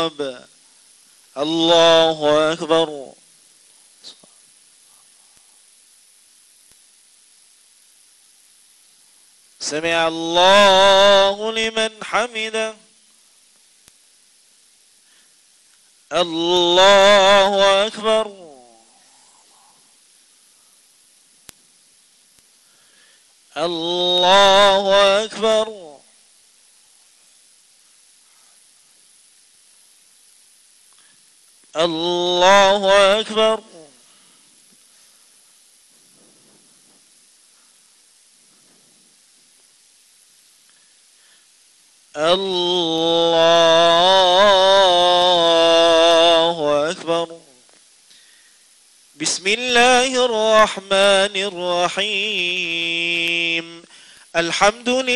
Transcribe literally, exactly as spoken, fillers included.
الصواب. الله أكبر. سمع الله لمن حمده. الله أكبر. الله أكبر. الله أكبر. الله أكبر. بسم الله الرحمن الرحيم. الحمد لله.